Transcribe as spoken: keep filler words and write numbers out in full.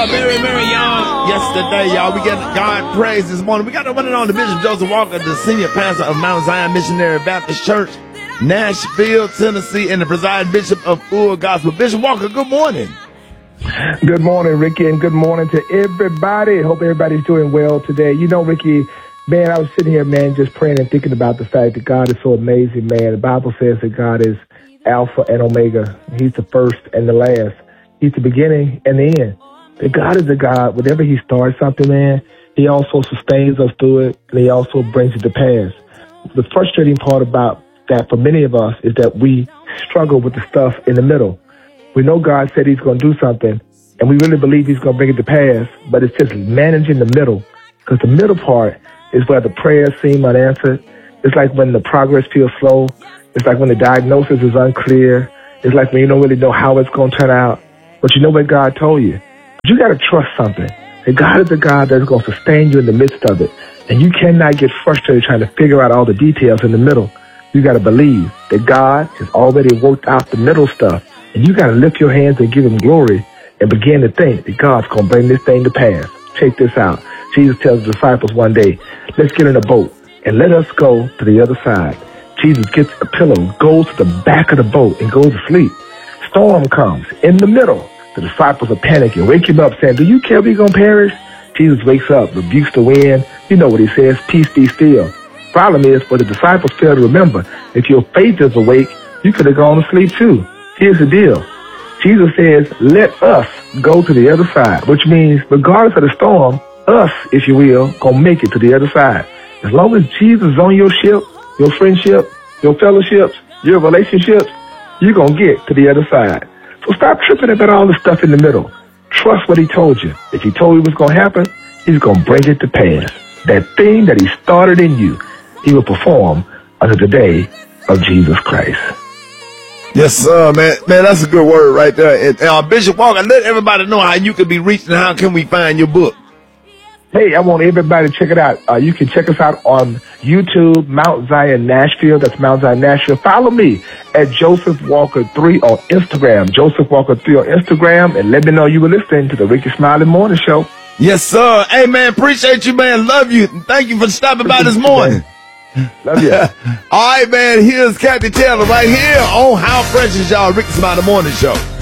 uh, very, very young yesterday, y'all. We get God praise this morning. We got to run it on the Bishop Joseph Walker, the senior pastor of Mount Zion Missionary Baptist Church, Nashville, Tennessee, and the presiding bishop of Full Gospel. Bishop Walker, good morning. Good morning, Ricky, and good morning to everybody. Hope everybody's doing well today. You know, Ricky, man, I was sitting here, man, just praying and thinking about the fact that God is so amazing, man. The Bible says that God is Alpha and Omega. He's the first and the last. He's the beginning and the end. That God is a God, whenever he starts something, man, he also sustains us through it, and he also brings it to pass. The frustrating part about that for many of us is that we struggle with the stuff in the middle. We know God said he's going to do something, and we really believe he's going to bring it to pass, but it's just managing the middle, because the middle part is where the prayers seem unanswered. It's like when the progress feels slow. It's like when the diagnosis is unclear. It's like when you don't really know how it's going to turn out. But you know what God told you. But you got to trust something. That God is a God that's going to sustain you in the midst of it. And you cannot get frustrated trying to figure out all the details in the middle. You got to believe that God has already worked out the middle stuff. And you got to lift your hands and give him glory and begin to think that God's going to bring this thing to pass. Check this out. Jesus tells the disciples one day, let's get in a boat and let us go to the other side. Jesus gets a pillow, goes to the back of the boat, and goes to sleep. Storm comes in the middle. The disciples are panicking, wake him up saying, do you care we're going to perish? Jesus wakes up, rebukes the wind. You know what he says, peace be still. Problem is, for the disciples fail to remember, if your faith is awake, you could have gone to sleep too. Here's the deal. Jesus says, let us go to the other side, which means regardless of the storm, us, if you will, gonna make it to the other side. As long as Jesus is on your ship, your friendship, your fellowships, your relationships, you're gonna get to the other side. So stop tripping about all the stuff in the middle. Trust what he told you. If he told you it was going to happen, he's going to bring it to pass. That thing that he started in you, he will perform unto the day of Jesus Christ. Yes, sir, man. Man, that's a good word right there. And, uh, Bishop Walker, let everybody know how you can be reached and how can we find your book. Hey, I want everybody to check it out. Uh, you can check us out on YouTube, Mount Zion Nashville. That's Mount Zion Nashville. Follow me at Joseph Walker three on Instagram. Joseph Walker three on Instagram. And let me know you were listening to the Ricky Smiley Morning Show. Yes, sir. Hey, man, appreciate you, man. Love you. Thank you for stopping by this morning. Love you. All right, man. Here's Kathy Taylor right here on How Precious Y'all, Ricky Smiley Morning Show.